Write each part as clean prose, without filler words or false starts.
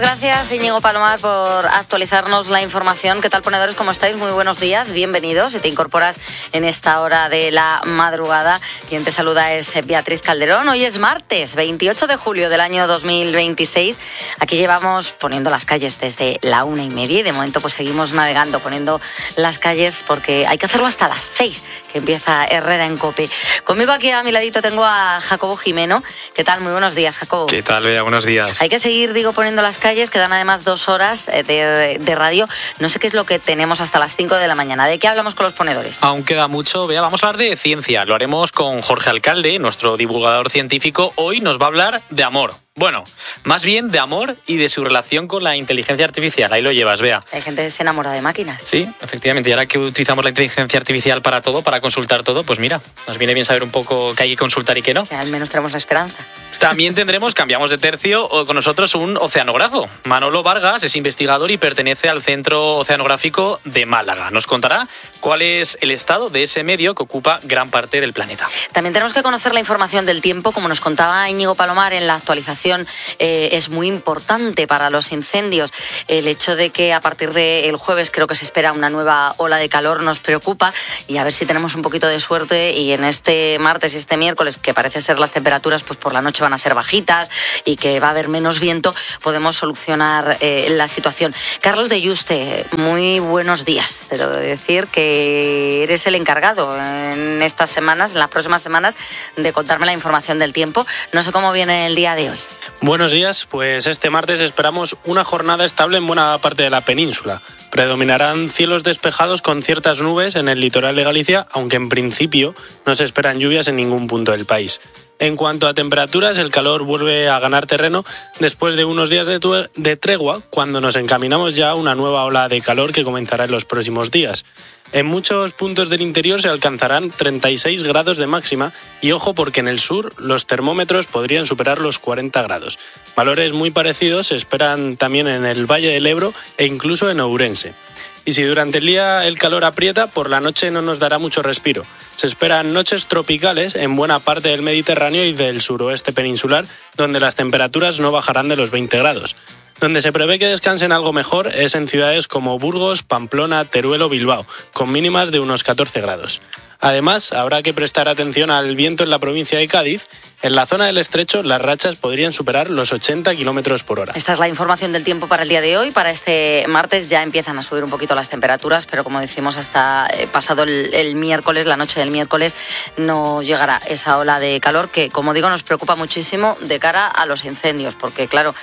Gracias, Íñigo Palomar, por actualizarnos la información. ¿Qué tal, ponedores? ¿Cómo estáis? Muy buenos días, bienvenidos. Si te incorporas en esta hora de la madrugada, quien te saluda es Beatriz Calderón. Hoy es martes, 28 de julio del año 2026. Aquí llevamos poniendo las calles desde la 1:30 y de momento pues seguimos navegando, poniendo las calles porque hay que hacerlo hasta las 6, que empieza Herrera en COPE. Conmigo aquí a mi ladito tengo a Jacobo Jimeno. ¿Qué tal? Muy buenos días, Jacobo. ¿Qué tal, Bea? Buenos días. Hay que seguir, poniendo las calles. Quedan además 2 horas de radio. No sé qué es lo que tenemos hasta las 5 de la mañana. ¿De qué hablamos con los ponedores? Aún queda mucho, Bea. Vamos a hablar de ciencia. Lo haremos con Jorge Alcalde, nuestro divulgador científico. Hoy nos va a hablar de amor. Bueno, más bien de amor y de su relación con la inteligencia artificial. Ahí lo llevas, Bea. Hay gente que se enamora de máquinas. Sí, efectivamente. Y ahora que utilizamos la inteligencia artificial para todo, para consultar todo, pues mira, nos viene bien saber un poco qué hay que consultar y qué no. Que al menos tenemos la esperanza. También cambiamos de tercio, con nosotros un oceanógrafo. Manolo Vargas es investigador y pertenece al Centro Oceanográfico de Málaga. Nos contará cuál es el estado de ese medio que ocupa gran parte del planeta. También tenemos que conocer la información del tiempo. Como nos contaba Íñigo Palomar en la actualización, es muy importante para los incendios. El hecho de que a partir del jueves creo que se espera una nueva ola de calor nos preocupa, y a ver si tenemos un poquito de suerte y en este martes y este miércoles, que parece ser las temperaturas pues por la noche van a ser bajitas y que va a haber menos viento, podemos solucionar la situación. Carlos de Yuste, muy buenos días. Te debo decir que eres el encargado en estas semanas, en las próximas semanas, de contarme la información del tiempo. No sé cómo viene el día de hoy. Buenos días, pues este martes esperamos una jornada estable en buena parte de la península. Predominarán cielos despejados con ciertas nubes en el litoral de Galicia, aunque en principio no se esperan lluvias en ningún punto del país. En cuanto a temperaturas, el calor vuelve a ganar terreno después de unos días de tregua, cuando nos encaminamos ya a una nueva ola de calor que comenzará en los próximos días. En muchos puntos del interior se alcanzarán 36 grados de máxima y ojo porque en el sur los termómetros podrían superar los 40 grados. Valores muy parecidos se esperan también en el Valle del Ebro e incluso en Ourense. Y si durante el día el calor aprieta, por la noche no nos dará mucho respiro. Se esperan noches tropicales en buena parte del Mediterráneo y del suroeste peninsular, donde las temperaturas no bajarán de los 20 grados. Donde se prevé que descansen algo mejor es en ciudades como Burgos, Pamplona, Teruel o Bilbao, con mínimas de unos 14 grados. Además, habrá que prestar atención al viento en la provincia de Cádiz. En la zona del Estrecho, las rachas podrían superar los 80 kilómetros por hora. Esta es la información del tiempo para el día de hoy. Para este martes ya empiezan a subir un poquito las temperaturas, pero como decimos, hasta pasado el miércoles, la noche del miércoles, no llegará esa ola de calor que, como digo, nos preocupa muchísimo de cara a los incendios, porque, claro,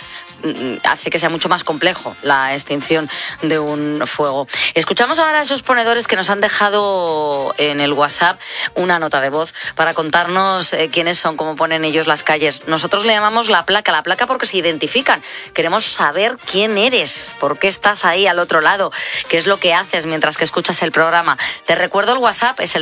hace que sea mucho más complejo la extinción de un fuego. Escuchamos ahora a esos ponedores que nos han dejado en el WhatsApp una nota de voz para contarnos quiénes son, cómo ponen ellos las calles. Nosotros le llamamos la placa porque se identifican. Queremos saber quién eres, por qué estás ahí al otro lado, qué es lo que haces mientras que escuchas el programa. Te recuerdo el WhatsApp, es el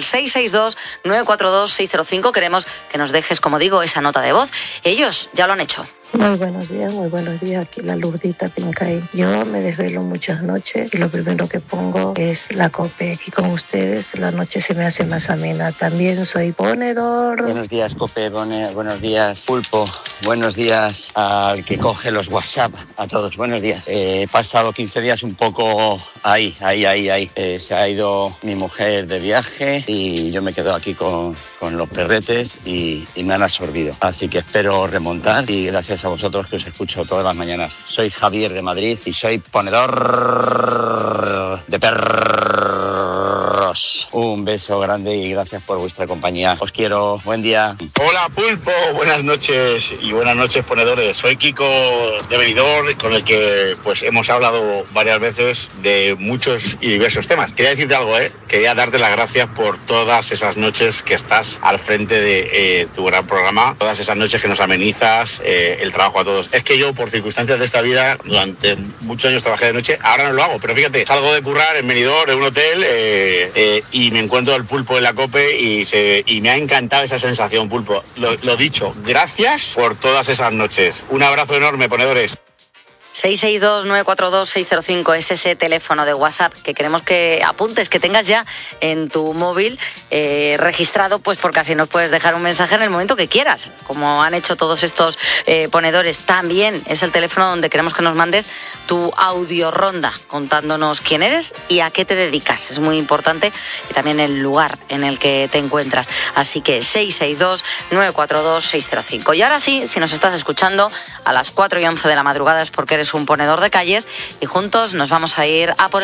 662-942-605. Queremos que nos dejes, como digo, esa nota de voz. Ellos ya lo han hecho. Muy buenos días, aquí la Lurdita Pincay. Yo me desvelo muchas noches y lo primero que pongo es la COPE, y con ustedes la noche se me hace más amena. También soy ponedor. Buenos días, COPE, buenos días, Pulpo, buenos días al que coge los WhatsApp, a todos, buenos días. He pasado 15 días un poco ahí. Se ha ido mi mujer de viaje y yo me quedo aquí con los perretes y me han absorbido. Así que espero remontar y gracias a vosotros que os escucho todas las mañanas. Soy Javier de Madrid y soy ponedor de perros. Un beso grande y gracias por vuestra compañía. Os quiero. Buen día. Hola Pulpo, buenas noches y buenas noches ponedores. Soy Kiko de Benidorm, con el que pues hemos hablado varias veces de muchos y diversos temas. Quería decirte algo, quería darte las gracias por todas esas noches que estás al frente de tu gran programa, todas esas noches que nos amenizas el trabajo a todos. Es que yo, por circunstancias de esta vida, durante muchos años trabajé de noche, ahora no lo hago, pero fíjate, salgo de currar en Benidorm, en un hotel, y me encuentro al Pulpo en la COPE y me ha encantado esa sensación, Pulpo. Lo dicho, gracias por todas esas noches. Un abrazo enorme, ponedores. 662-942-605 es ese teléfono de WhatsApp que queremos que apuntes, que tengas ya en tu móvil registrado, pues porque así nos puedes dejar un mensaje en el momento que quieras, como han hecho todos estos ponedores. También es el teléfono donde queremos que nos mandes tu audioronda contándonos quién eres y a qué te dedicas. Es muy importante, y también el lugar en el que te encuentras. Así que 662-942-605. Y ahora sí, si nos estás escuchando a las 4:11 de la madrugada es porque eres un ponedor de calles y juntos nos vamos a ir a por